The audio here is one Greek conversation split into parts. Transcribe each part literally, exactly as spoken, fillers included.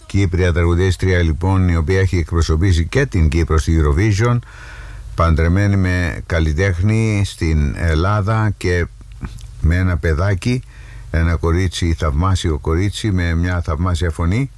Κύπρια τραγουδίστρια λοιπόν, η οποία έχει εκπροσωπήσει και την Κύπρο στη Eurovision, παντρεμένη με καλλιτέχνη στην Ελλάδα και με ένα παιδάκι, ένα κορίτσι, θαυμάσιο κορίτσι με μια θαυμάσια φωνή,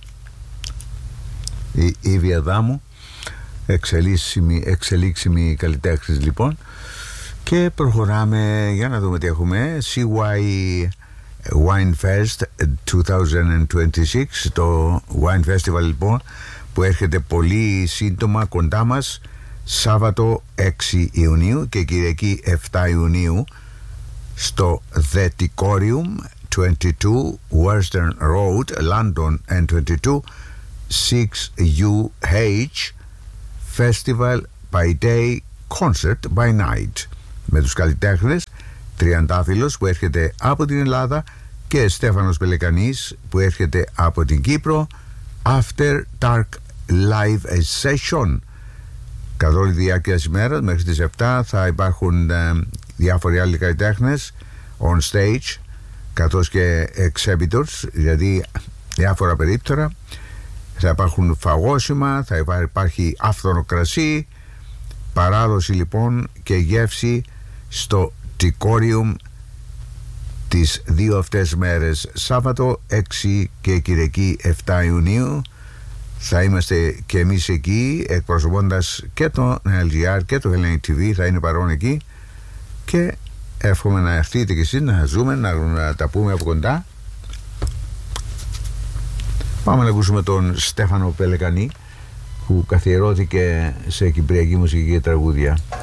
η Ήβη Αδάμου, εξελίξιμη, εξελίξιμη καλλιτέχνης λοιπόν. Και προχωράμε για να δούμε τι έχουμε. σι γουάι Wine Fest είκοσι είκοσι έξι, το Wine Festival λοιπόν, που έρχεται πολύ σύντομα κοντά μας, Σάββατο έξι Ιουνίου και Κυριακή επτά Ιουνίου, στο The Decorium, είκοσι δύο Western Road, London εν είκοσι δύο έξι γιου έιτς, Festival by Day, Concert by Night, με τους καλλιτέχνες Τριαντάφυλλος που έρχεται από την Ελλάδα και Στέφανος Πελεκανής που έρχεται από την Κύπρο. After Dark Live Session, καθ' όλη τη διάρκεια της ημέρας μέχρι τις επτά θα υπάρχουν ε, διάφοροι άλλοι καλλιτέχνες on stage, καθώς και exhibitors, δηλαδή διάφορα περίπτωρα. Θα υπάρχουν φαγόσιμα, θα υπάρχει άφθονο κρασί, παράδοση λοιπόν και γεύση στο Decorium τις δύο αυτές μέρες, Σάββατο έξι και Κυριακή επτά Ιουνίου. Θα είμαστε και εμείς εκεί, εκπροσωπώντας και το ελ τζι αρ και το Hellenic τι βι, θα είναι παρόν εκεί, και εύχομαι να έρθετε κι εσείς να ζούμε, να, να τα πούμε από κοντά. Πάμε να ακούσουμε τον Στέφανο Πελεκανή, που καθιερώθηκε σε κυπριακή μουσική και τραγούδια.